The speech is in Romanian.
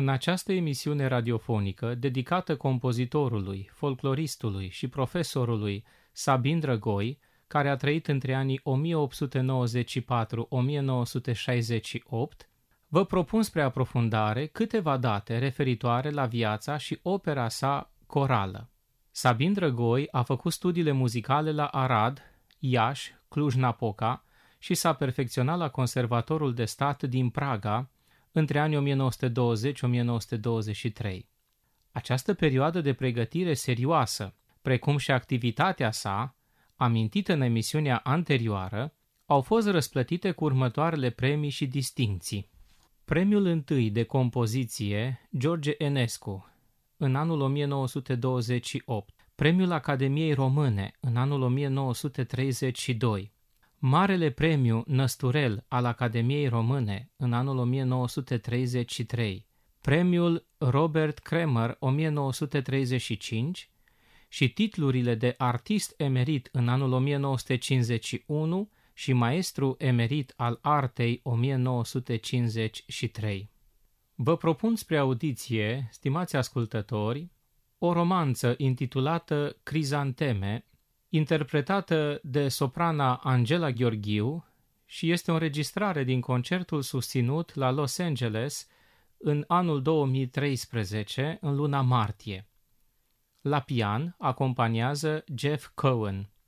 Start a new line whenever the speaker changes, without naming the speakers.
În această emisiune radiofonică, dedicată compozitorului, folcloristului și profesorului Sabin Drăgoi, care a trăit între anii 1894-1968, vă propun spre aprofundare câteva date referitoare la viața și opera sa corală. Sabin Drăgoi a făcut studiile muzicale la Arad, Iași, Cluj-Napoca și s-a perfecționat la Conservatorul de Stat din Praga între anii 1920-1923. Această perioadă de pregătire serioasă, precum și activitatea sa, amintită în emisiunea anterioară, au fost răsplătite cu următoarele premii și distincții. Premiul întâi de compoziție George Enescu, în anul 1928, Premiul Academiei Române, în anul 1932, Marele Premiu Năsturel al Academiei Române, în anul 1933, Premiul Robert Kremer 1935 și titlurile de artist emerit în anul 1951 și maestru emerit al artei 1953. Vă propun spre audiție, stimați ascultători, o romanță intitulată Crizanteme, interpretată de soprana Angela Gheorghiu și este o înregistrare din concertul susținut la Los Angeles în anul 2013, în luna martie. La pian acompaniază Jeff Cohen.